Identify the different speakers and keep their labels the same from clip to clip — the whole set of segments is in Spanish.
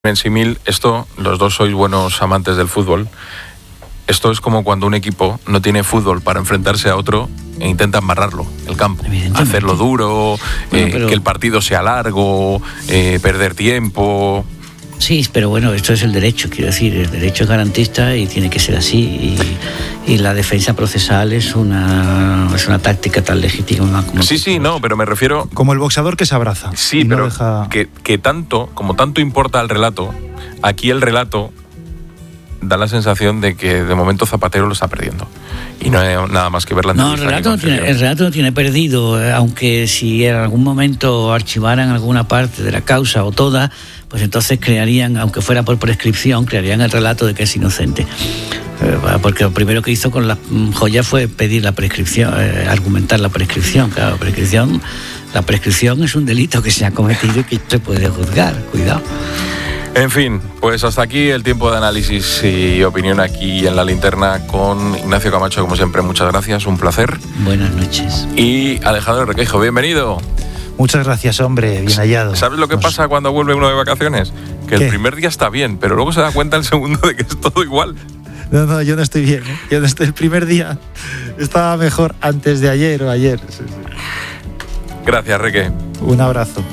Speaker 1: En símil, esto, los dos sois buenos amantes del fútbol. Esto es como cuando un equipo no tiene fútbol para enfrentarse a otro e intenta amarrarlo, el campo. Hacerlo duro, pero que el partido sea largo, perder tiempo.
Speaker 2: Sí, pero bueno, esto es el derecho, quiero decir, el derecho es garantista y tiene que ser así. Y la defensa procesal es una táctica tan legítima como...
Speaker 1: Sí, no, pero me refiero...
Speaker 3: Como el boxeador que se abraza.
Speaker 1: Sí, pero no deja... que tanto, como tanto importa el relato, aquí el relato da la sensación de que de momento Zapatero lo está perdiendo. Y no hay nada más que ver la entrevista.
Speaker 2: No, el relato no tiene perdido, aunque si en algún momento archivaran alguna parte de la causa o toda, pues entonces crearían, aunque fuera por prescripción, crearían el relato de que es inocente. Porque lo primero que hizo con las joyas fue pedir la prescripción, argumentar la prescripción. Claro, la prescripción es un delito que se ha cometido y que se puede juzgar. Cuidado.
Speaker 1: En fin, pues hasta aquí el tiempo de análisis y opinión aquí en La Linterna con Ignacio Camacho, como siempre, muchas gracias, un placer.
Speaker 2: Buenas noches.
Speaker 1: Y Alejandro Requeijo, bienvenido.
Speaker 3: Muchas gracias, hombre, bien hallado.
Speaker 1: ¿Sabes lo que pasa cuando vuelve uno de vacaciones? Que
Speaker 3: ¿Qué?
Speaker 1: El primer día está bien, pero luego se da cuenta el segundo de que es todo igual.
Speaker 3: No, yo no estoy bien, ¿eh? Yo no estoy, el primer día estaba mejor antes de ayer o ayer. Sí.
Speaker 1: Gracias, Reque.
Speaker 3: Un abrazo.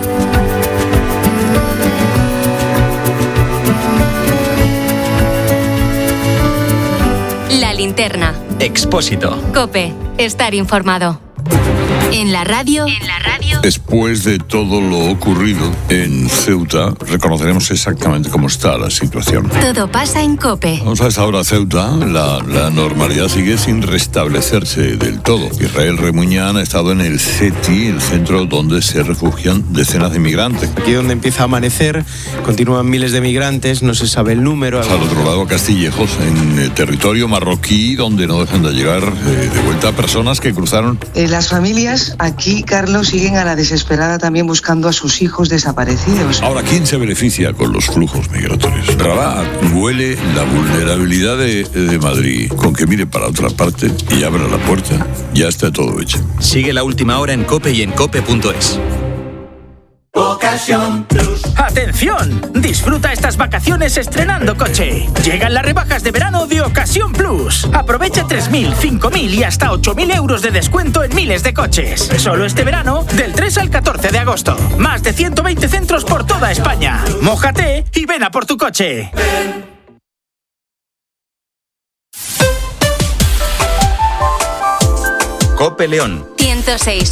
Speaker 4: La Linterna.
Speaker 5: Expósito.
Speaker 4: COPE. Estar informado. En la radio.
Speaker 6: Después de todo lo ocurrido en Ceuta, reconoceremos exactamente cómo está la situación.
Speaker 4: Todo pasa en COPE.
Speaker 6: Vamos a esta hora, Ceuta. La normalidad sigue sin restablecerse del todo. Israel Remuñán ha estado en el CETI, el centro donde se refugian decenas de migrantes.
Speaker 7: Aquí donde empieza a amanecer, continúan miles de migrantes, no se sabe el número.
Speaker 6: Al otro lado, Castillejos, en el territorio marroquí, donde no dejan de llegar de vuelta personas que cruzaron.
Speaker 8: Las familias aquí, Carlos, siguen a la desesperada también buscando a sus hijos desaparecidos.
Speaker 6: Ahora, ¿quién se beneficia con los flujos migratorios? Rabat huele la vulnerabilidad de Madrid. Con que mire para otra parte y abra la puerta, ya está todo hecho.
Speaker 5: Sigue La Última Hora en COPE y en COPE.es.
Speaker 9: Ocasión Plus. ¡Atención! Disfruta estas vacaciones estrenando coche. Llegan las rebajas de verano de Ocasión Plus. Aprovecha 3.000, 5.000 y hasta 8.000 euros de descuento en miles de coches. Solo este verano, del 3 al 14 de agosto. Más de 120 centros por toda España. Mójate y ven a por tu coche.
Speaker 5: COPE León.
Speaker 4: 106.